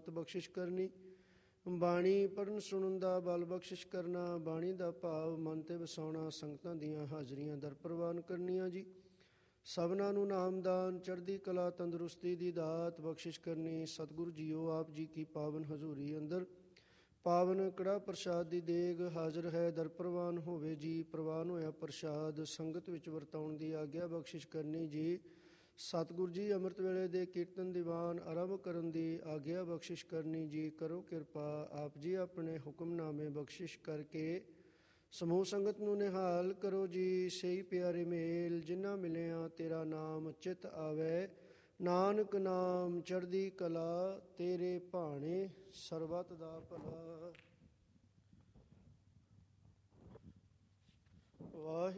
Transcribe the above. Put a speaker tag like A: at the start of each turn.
A: ਸੰਗਤ ਬਖਸ਼ਿਸ਼ ਕਰਨੀ। ਬਾਣੀ ਪੜ੍ਹਨ ਸੁਣਨ ਦਾ ਬਲ ਬਖਸ਼ਿਸ਼ ਕਰਨਾ। ਬਾਣੀ ਦਾ ਭਾਵ ਮਨ 'ਤੇ ਵਸਾਉਣਾ। ਸੰਗਤਾਂ ਦੀਆਂ ਹਾਜ਼ਰੀਆਂ ਦਰ ਪ੍ਰਵਾਨ ਕਰਨੀਆਂ ਜੀ। ਸਭਨਾਂ ਨੂੰ ਨਾਮਦਾਨ, ਚੜ੍ਹਦੀ ਕਲਾ, ਤੰਦਰੁਸਤੀ ਦੀ ਦਾਤ ਬਖਸ਼ਿਸ਼ ਕਰਨੀ। ਸਤਿਗੁਰੂ ਜੀਓ ਆਪ ਜੀ ਕੀ ਪਾਵਨ ਹਜ਼ੂਰੀ ਅੰਦਰ ਪਾਵਨ ਕੜਾਹ ਪ੍ਰਸ਼ਾਦ ਦੀ ਦੇਗ ਹਾਜ਼ਰ ਹੈ, ਦਰ ਪ੍ਰਵਾਨ ਹੋਵੇ ਜੀ। ਪ੍ਰਵਾਨ ਹੋਇਆ ਪ੍ਰਸ਼ਾਦ ਸੰਗਤ ਵਿੱਚ ਵਰਤਾਉਣ ਦੀ ਆਗਿਆ ਬਖਸ਼ਿਸ਼ ਕਰਨੀ ਜੀ। ਸਤਿਗੁਰੂ ਜੀ ਅੰਮ੍ਰਿਤ ਵੇਲੇ ਦੇ ਕੀਰਤਨ ਦੀਵਾਨ ਆਰੰਭ ਕਰਨ ਦੀ ਆਗਿਆ ਬਖਸ਼ਿਸ਼ ਕਰਨੀ ਜੀ। ਕਰੋ ਕਿਰਪਾ ਆਪ ਜੀ ਆਪਣੇ ਹੁਕਮਨਾਮੇ ਬਖਸ਼ਿਸ਼ ਕਰਕੇ ਸਮੂਹ ਸੰਗਤ ਨੂੰ ਨਿਹਾਲ ਕਰੋ ਜੀ। ਸਹੀ ਪਿਆਰੇ ਮੇਲ ਜਿਨ੍ਹਾਂ ਮਿਲਿਆ ਤੇਰਾ ਨਾਮ ਚਿਤ ਆਵੈ। ਨਾਨਕ ਨਾਮ ਚੜ੍ਹਦੀ ਕਲਾ ਤੇਰੇ ਭਾਣੇ ਸਰਬੱਤ ਦਾ ਭਲਾ। ਵਾਹਿਗੁਰੂ।